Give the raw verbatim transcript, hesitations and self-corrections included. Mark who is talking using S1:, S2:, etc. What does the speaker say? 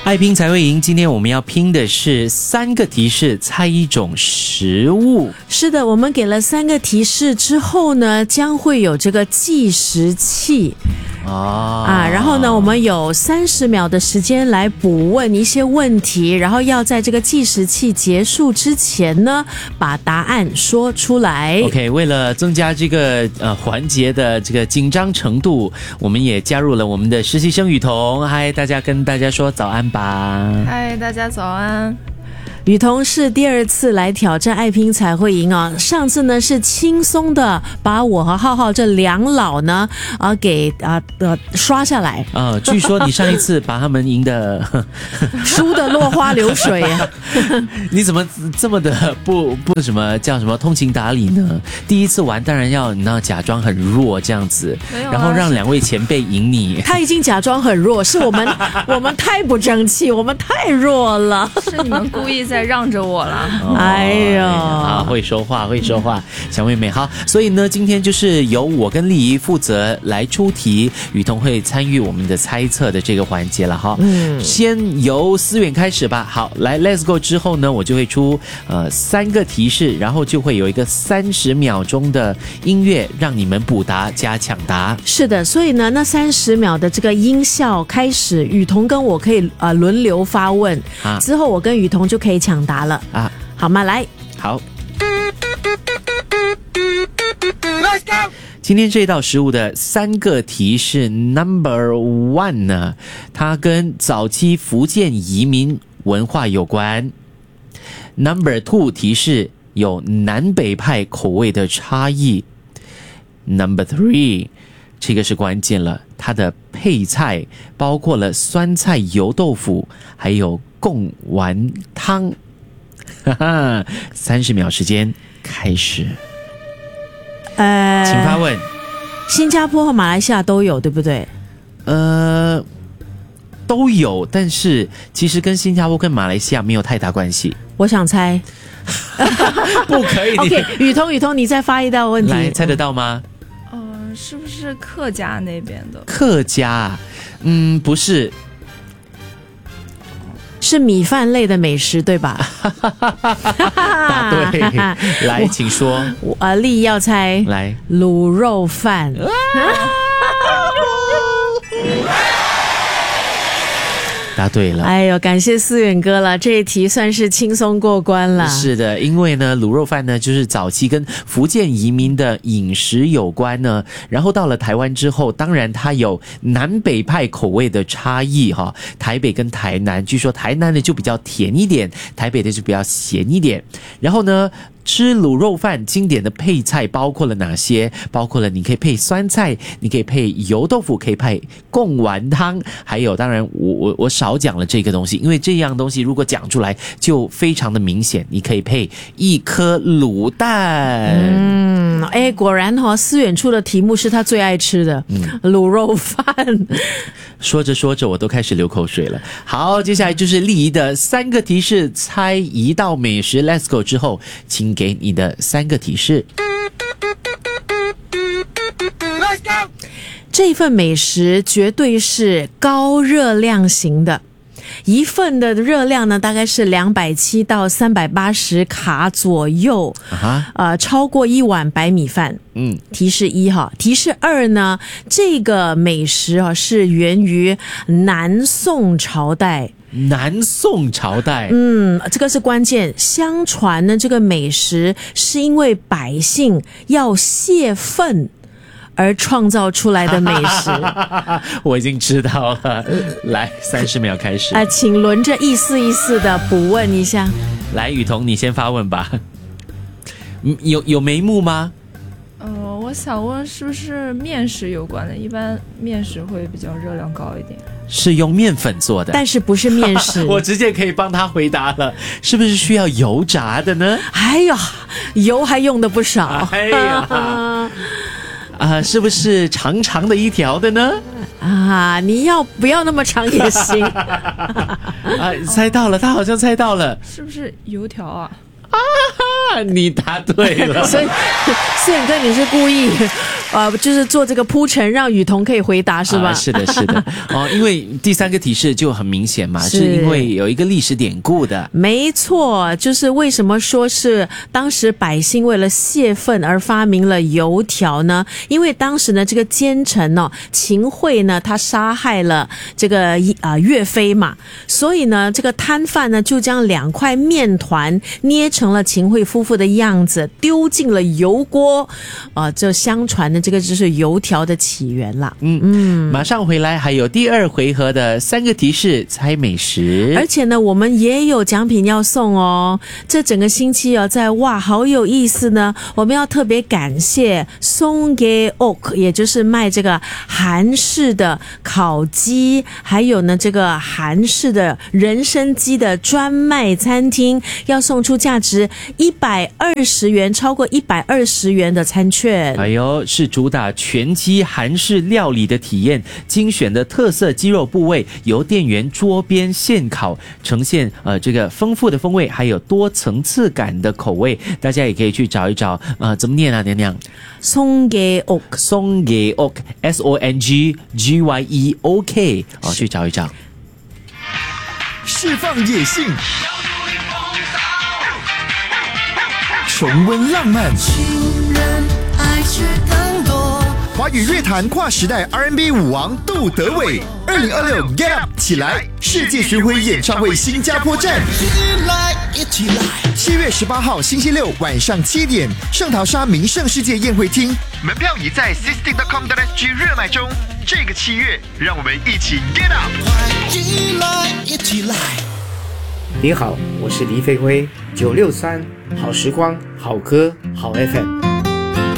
S1: 爱拼才会赢，今天我们要拼的是三个提示，猜一种食物。
S2: 是的，我们给了三个提示之后呢，将会有这个计时器。
S1: 哦、
S2: 啊，然后呢，我们有三十秒的时间来补问一些问题，然后要在这个计时器结束之前呢，把答案说出来。
S1: OK， 为了增加这个呃环节的这个紧张程度，我们也加入了我们的实习生雨桐。嗨，大家跟大家说早安吧。
S3: 嗨，大家早安。
S2: 雨桐是第二次来挑战爱拼才会赢啊！上次呢是轻松的把我和浩浩这两老呢啊给啊呃刷下来
S1: 啊、呃！据说你上一次把他们赢的
S2: 输的落花流水啊！
S1: 你怎么这么的不不什么叫什么通情达理呢？第一次玩当然要你知道假装很弱这样子，
S3: 啊、
S1: 然后让两位前辈赢你。
S2: 他已经假装很弱，是我们我们太不争气，我们太弱了，
S3: 是你们故意在。在让着我了，
S1: 哦、
S2: 哎呦，
S1: 啊，会说话，会说话，小妹妹好。所以呢，今天就是由我跟丽怡负责来出题，雨桐会参与我们的猜测的这个环节了哈。嗯，先由思远开始吧。好，来 ，Let's go 之后呢，我就会出呃三个提示，然后就会有一个三十秒钟的音乐，让你们补答加抢答。
S2: 是的，所以呢，那三十秒的这个音效开始，雨桐跟我可以呃轮流发问，啊、之后我跟雨桐就可以抢答了啊，好吗？来，
S1: 好。今天这道食物的三个提示 ，Number One 呢，它跟早期福建移民文化有关。Number Two 提示有南北派口味的差异。Number Three 这个是关键了，它的配菜包括了酸菜油豆腐，还有贡丸汤。哈哈，三十秒时间开始。
S2: 呃，
S1: 请发问。
S2: 新加坡和马来西亚都有，对不对？
S1: 呃，都有，但是其实跟新加坡跟马来西亚没有太大关系。
S2: 我想猜，
S1: 不可以。
S2: OK， 雨桐，雨桐，你再发一道问题，
S1: 来猜得到吗？
S3: 呃，是不是客家那边的？
S1: 客家，嗯，不是。
S2: 是米饭类的美食，对吧？
S1: 答对，来，请说。
S2: 呃，丽要猜，
S1: 来，
S2: 卤肉饭。
S1: 答对了，
S2: 哎呦，感谢思远哥了，这一题算是轻松过关了。
S1: 是的，因为呢，卤肉饭呢就是早期跟福建移民的饮食有关呢，然后到了台湾之后，当然它有南北派口味的差异哈。台北跟台南，据说台南的就比较甜一点，台北的就比较咸一点。然后呢，吃卤肉饭经典的配菜包括了哪些？包括了你可以配酸菜，你可以配油豆腐，可以配贡丸汤，还有当然我我我少讲了这个东西，因为这样东西如果讲出来就非常的明显。你可以配一颗卤蛋。
S2: 嗯，哎，果然哈、哦，思远出的题目是他最爱吃的，嗯、卤肉饭。
S1: 说着说着我都开始流口水了。好，接下来就是丽怡的三个提示，猜一道美食 Let's go 之后，请给你的三个提示。
S2: 这份美食绝对是高热量型的，一份的热量呢大概是两百七到三百八十卡左右，啊、呃，超过一碗白米饭。嗯，提示一哈，提示二呢，这个美食啊是源于南宋朝代。
S1: 南宋朝代，
S2: 嗯，这个是关键。相传呢，这个美食是因为百姓要泄愤而创造出来的美食。
S1: 我已经知道了。来，三十秒开始。
S2: 啊、呃，请轮着意思意思的补问一下。
S1: 来，雨桐，你先发问吧。有有眉目吗？
S3: 呃，我想问是不是面食有关的？一般面食会比较热量高一点。
S1: 是用面粉做的，
S2: 但是不是面食。
S1: 我直接可以帮他回答了，是不是需要油炸的呢？
S2: 哎呀，油还用的不少。
S1: 哎呀，啊、呃，是不是长长的一条的呢？
S2: 啊，你要不要那么长也行。
S1: 啊，猜到了，他好像猜到了，
S3: 是不是油条啊？
S1: 啊，你答对了。
S2: 所以思远哥，你是故意呃，就是做这个铺陈，让雨桐可以回答，是吧？
S1: 啊、是的，是的。哦，因为第三个提示就很明显嘛，是, 是因为有一个历史典故的。
S2: 没错，就是为什么说是当时百姓为了泄愤而发明了油条呢？因为当时呢，这个奸臣哦，秦桧呢，他杀害了这个啊、呃、岳飞嘛，所以呢，这个摊贩呢就将两块面团捏成了秦桧夫妇的样子，丢进了油锅，啊、呃，这相传的这个就是油条的起源啦。
S1: 嗯嗯，马上回来，还有第二回合的三个提示猜美食，
S2: 而且呢，我们也有奖品要送哦。这整个星期哦，在哇，好有意思呢！我们要特别感谢松给 ok， 也就是卖这个韩式的烤鸡，还有呢这个韩式的人参鸡的专卖餐厅，要送出价值一百二十元，超过一百二十元的餐券。
S1: 哎呦，是主打全鸡韩式料理的体验，精选的特色鸡肉部位由店员桌边现烤，呈现呃这个丰富的风味，还有多层次感的口味，大家也可以去找一找。呃，怎么念啊，娘娘？
S2: 松给 ok，
S1: 松给 ok S O N G G Y E O K， 哦，去找一找。
S4: 释放野性，重温浪漫，情人爱却更多。华语乐坛跨时代 R and B 舞王杜德伟，二零二六 Get Up 起来世界巡回演唱会新加坡站，七月十八号星期六晚上七点，圣淘沙名胜世界宴会厅，门票已在 system dot com dot S G 热卖中。这个七月，让我们一起 Get Up！
S5: 一来一起来。你好，我是黎飞辉，九六三好时光，好歌，好 F M。